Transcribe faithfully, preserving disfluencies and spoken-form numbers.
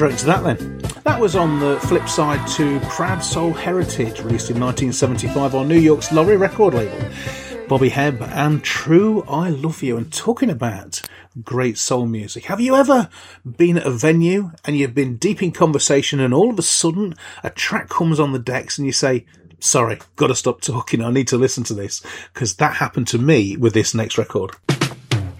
soundtrack to that then. That was on the flip side to Proud Soul Heritage, released in nineteen seventy-five on New York's Lorry record label. Bobby Hebb and True I Love You. And talking about great soul music, have you ever been at a venue and you've been deep in conversation and all of a sudden a track comes on the decks and you say, sorry, gotta stop talking, I need to listen to this? Because that happened to me with this next record.